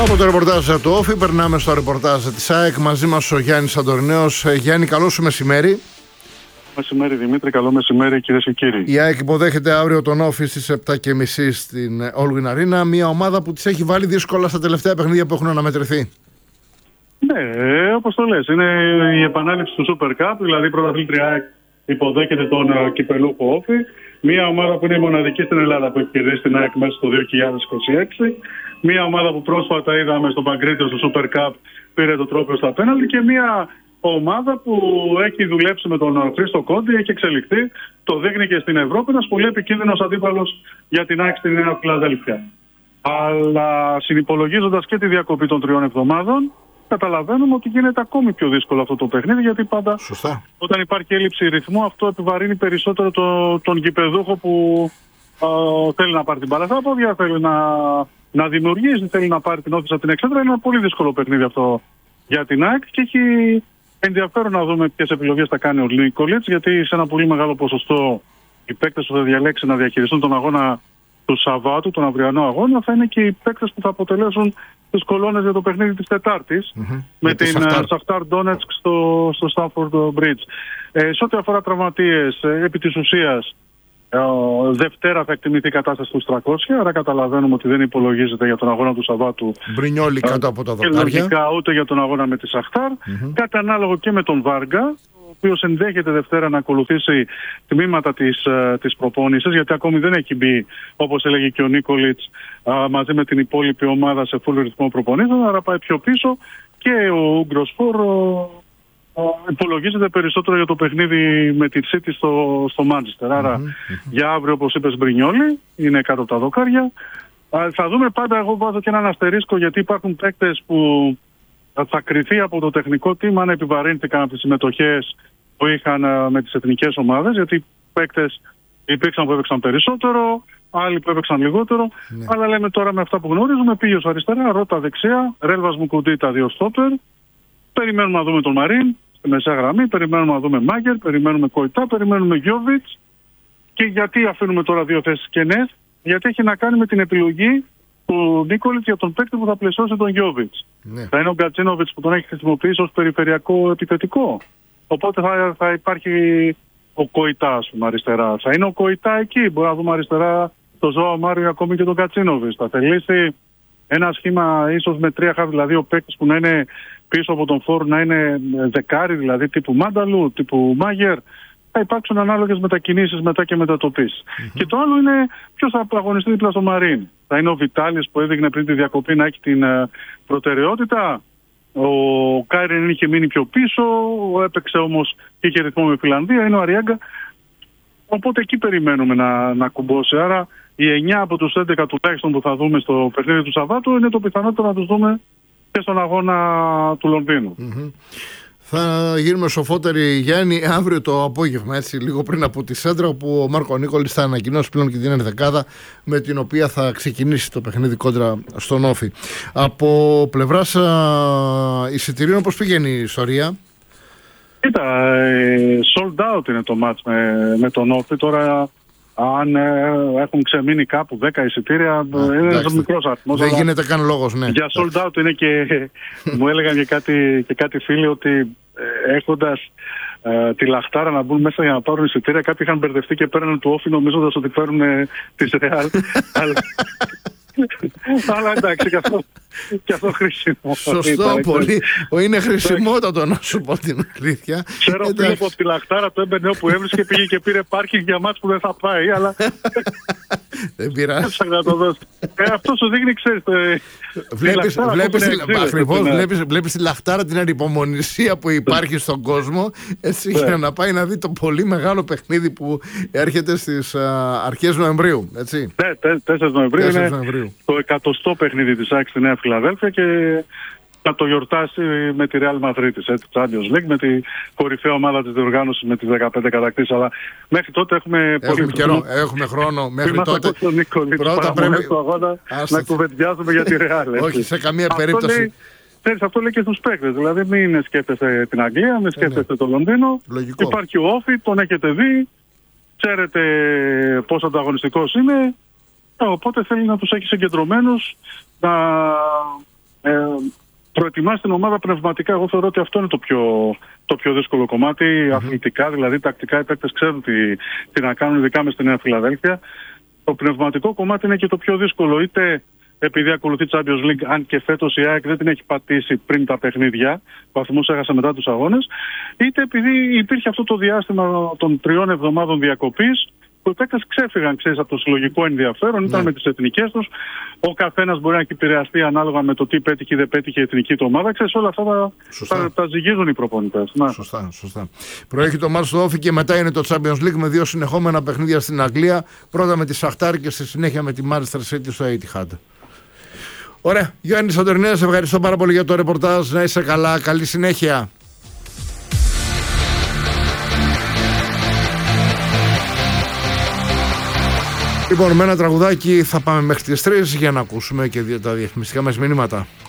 Από το ρεπορτάζ του Όφη περνάμε στο ρεπορτάζ της ΑΕΚ. Μαζί μας ο Γιάννης Αντορνέος. Γιάννη, καλό σου μεσημέρι. Μεσημέρι Δημήτρη, καλό μεσημέρι κυρίες και κύριοι. Η ΑΕΚ υποδέχεται αύριο τον Όφη στις 7:30 στην Όλγουιν Αρίνα. Μια ομάδα που της έχει βάλει δύσκολα στα τελευταία παιχνίδια που έχουν αναμετρηθεί. Ναι, όπως το λες, είναι η επανάληψη του Super Cup, δηλαδή η πρωταθλήτρια ΑΕΚ υποδέχεται τον κυπελούχο Όφη. Μια ομάδα που είναι η μοναδική στην Ελλάδα που έχει κερδίσει την ΑΕΚ μέσα στο 2026. Μια ομάδα που πρόσφατα είδαμε στο Παγκρίτιο στο Super Cup πήρε το τρόπαιο στα πέναλτι και μια ομάδα που έχει δουλέψει με τον Χρήστο Κόντι, έχει εξελιχθεί, το δείχνει και στην Ευρώπη, ένας πολύ επικίνδυνος αντίπαλος για την ΑΕΚ στη Νέα Φιλαδέλφια. Αλλά συνυπολογίζοντας και τη διακοπή των 3 εβδομάδων, καταλαβαίνουμε ότι γίνεται ακόμη πιο δύσκολο αυτό το παιχνίδι, γιατί πάντα όταν υπάρχει έλλειψη ρυθμού, αυτό επιβαρύνει περισσότερο τον γηπεδούχο που θέλει να πάρει την μπάλα στα πόδια, θέλει να δημιουργήσει, θέλει να πάρει την όθηση από την εξέδρα. Είναι ένα πολύ δύσκολο παιχνίδι αυτό για την ΑΕΚ και έχει ενδιαφέρον να δούμε ποιες επιλογές θα κάνει ο Νίκολιτς, γιατί σε ένα πολύ μεγάλο ποσοστό οι παίκτες που θα διαλέξει να διαχειριστούν τον αγώνα του Σαββάτου, τον αυριανό αγώνα, θα είναι και οι παίκτες που θα αποτελέσουν τις κολόνες για το παιχνίδι της Τετάρτης με την Σαχτάρ Ντόνετσκ στο Στάμφορντ Μπριτζ. Σε ό,τι αφορά τραυματίες, επί της ουσίας Δευτέρα θα εκτιμηθεί η κατάσταση του 300, άρα καταλαβαίνουμε ότι δεν υπολογίζεται για τον αγώνα του Σαββάτου Μπρινιόλι κάτω από τα δοκάρια. Και λογικά ούτε για τον αγώνα με τη Σαχτάρ. Κάτι ανάλογο και με τον Βάργα, ο οποίος ενδέχεται Δευτέρα να ακολουθήσει τμήματα της προπόνησης, γιατί ακόμη δεν έχει μπει, όπως έλεγε και ο Νίκολιτς, μαζί με την υπόλοιπη ομάδα σε full ρυθμό προπονήσεων, άρα πάει πιο πίσω και ο Ούγκροσφόρ υπολογίζεται περισσότερο για το παιχνίδι με τη City στο Μάντσεστερ. Άρα για αύριο, όπως είπες, Μπρινιόλι είναι κάτω από τα δοκάρια. Θα δούμε πάντα, εγώ βάζω και έναν αστερίσκο, γιατί υπάρχουν παίκτες που θα κριθεί από το τεχνικό team αν επιβαρύνθηκαν από τις συμμετοχές που είχαν με τις εθνικές ομάδες, γιατί παίκτες υπήρξαν που έπαιξαν περισσότερο, άλλοι που έπαιξαν λιγότερο. Αλλά λέμε τώρα με αυτά που γνωρίζουμε, Πίγιος αριστερά, Ρώτα δεξιά, Ρέλβας Μουκουντή τα 2 στόπερ. Περιμένουμε να δούμε τον Μαρίν στη μεσαία γραμμή, περιμένουμε να δούμε Μάγκερ, περιμένουμε Κοϊτά, περιμένουμε Γιόβιτς. Και γιατί αφήνουμε τώρα 2 θέσεις κενές? Γιατί έχει να κάνει με την επιλογή του Νίκολιτς για τον παίκτη που θα πλαισιώσει τον Γιόβιτς. Θα είναι ο Γκατσίνοβιτς που τον έχει χρησιμοποιήσει ως περιφερειακό επιθετικό. Οπότε θα υπάρχει ο Κοϊτά, ας πούμε, αριστερά. Θα είναι ο Κοϊτά εκεί. Μπορεί να δούμε αριστερά το Ζωάο Μάριο ακόμη και τον Γκατσίνοβιτς. Θα θελήσει ένα σχήμα ίσως με 3 χαφ, δηλαδή ο παίκτης που να είναι πίσω από τον φόρ να είναι δεκάρι, δηλαδή τύπου Μάνταλου, τύπου Μάγερ. Θα υπάρξουν ανάλογες μετακινήσεις μετά και μετατοπίσεις. Και το άλλο είναι ποιος θα αγωνιστεί δίπλα στο Μαρίν. Θα είναι ο Βιτάλης που έδειχνε πριν τη διακοπή να έχει την προτεραιότητα. Ο Κάιριν είχε μείνει πιο πίσω, έπαιξε όμως και είχε ρυθμό με Φιλανδία. Είναι ο Αριάγκα. Οπότε εκεί περιμένουμε να κουμπώσει. Άρα οι 9 από τους 11 τουλάχιστον που θα δούμε στο παιχνίδι του Σαββάτου είναι το πιθανότερο να τους δούμε και στον αγώνα του Λονδίνου. Θα γίνουμε σοφότεροι, Γιάννη, αύριο το απόγευμα, έτσι, λίγο πριν από τη Σέντρα, όπου ο Μάρκο Νίκολιτς θα ανακοινώσει πλέον και την ενδεκάδα με την οποία θα ξεκινήσει το παιχνίδι κόντρα στον Όφη. Από πλευράς εισιτηρίων, πώς πηγαίνει η ιστορία? Κοίτα, sold out είναι το match με τον Όφη. Τώρα, αν έχουν ξεμείνει κάπου 10 εισιτήρια, είναι ένας μικρός αριθμός. Δεν γίνεται καν λόγος, ναι. Για sold out είναι και μου έλεγαν και κάτι φίλοι ότι έχοντας τη Λαχτάρα να μπουν μέσα για να πάρουν εισιτήρια, κάποιοι είχαν μπερδευτεί και παίρνουν του Όφη νομίζοντας ότι παίρνουν της Ρεάλ. Αλλά εντάξει, και αυτό χρήσιμο. Σωστό, πολύ. Είναι χρησιμότατο, να σου πω την αλήθεια. Ξέρω φίλο που από τη Λαχτάρα το έμπαινε όπου έβρισκε, πήγε και πήρε πάρκινγκ για μάτς που δεν θα πάει, αλλά δεν πειράζει. Αυτό σου δείχνει, ξέρεις, βλέπεις τη Λαχτάρα, την ανυπομονησία που υπάρχει στον κόσμο, έτσι, για να πάει να δει το πολύ μεγάλο παιχνίδι που έρχεται στις αρχές Νοεμβρίου, έτσι. Ναι, 4 Νοεμβρίου είναι το 100ο παιχνίδι της ΑΕΚ στη Νέα Φιλαδέλφια και θα το γιορτάσει με τη Real Madrid της Champions League, με τη κορυφαία ομάδα της διοργάνωσης με τις 15 κατακτήσεις. Αλλά μέχρι τότε έχουμε καιρό, έχουμε χρόνο μέχρι τότε. Πρώτα πρέπει να κουβεντιάζουμε για τη Real. Όχι σε καμία περίπτωση. Αυτό λέει και στους παίκτες. Δηλαδή μην σκέφτεστε την Αγγλία, μην σκέφτεστε το Λονδίνο. Λογικό. Υπάρχει ο Όφη, τον έχετε δει, ξέρετε πόσο ανταγωνιστικός είναι. Οπότε θέλει να τους έχει συγκεντρωμένους, να Προετοιμάσει την ομάδα πνευματικά. Εγώ θεωρώ ότι αυτό είναι το πιο δύσκολο κομμάτι. Αθλητικά, δηλαδή τακτικά οι παίκτες ξέρουν τι να κάνουν, ειδικά μες στη Νέα Φιλαδέλφια. Το πνευματικό κομμάτι είναι και το πιο δύσκολο. Είτε επειδή ακολουθεί Champions League, αν και φέτος η ΑΕΚ δεν την έχει πατήσει πριν τα παιχνίδια, βαθμούς έχασε μετά τους αγώνες, είτε επειδή υπήρχε αυτό το διάστημα των 3 εβδομάδων διακοπής, που οι παίκτες ξέφυγαν, από το συλλογικό ενδιαφέρον, ήταν με τις εθνικές τους. Ο καθένας μπορεί να επηρεαστεί ανάλογα με το τι πέτυχε ή δεν πέτυχε η εθνική του ομάδα. Όλα αυτά τα ζυγίζουν οι προπονητές. Σωστά. Προέχει το μάτς στο Όφι και μετά είναι το Champions League με 2 συνεχόμενα παιχνίδια στην Αγγλία. Πρώτα με τη Σαχτάρ και στη συνέχεια με τη Manchester City στο Etihad. Ωραία. Γιάννη Σαντορινέα, σε ευχαριστώ πάρα πολύ για το ρεπορτάζ. Να είσαι καλά. Καλή συνέχεια. Λοιπόν, με ένα τραγουδάκι θα πάμε μέχρι τις 3 για να ακούσουμε και τα διαφημιστικά μας μηνύματα.